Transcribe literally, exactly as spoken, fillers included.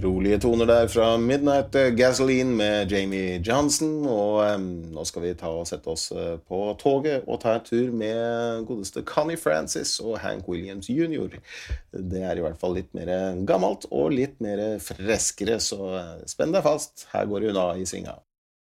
Rolige toner der fra Midnight Gasoline med Jamie Johnson, og um, nå skal vi ta og sette oss på toget og ta en tur med godeste Connie Francis og Hank Williams junior. Det er i hvert fall litt mer gammelt og litt mer freskere, så spenn deg fast, her går det unna i svinga.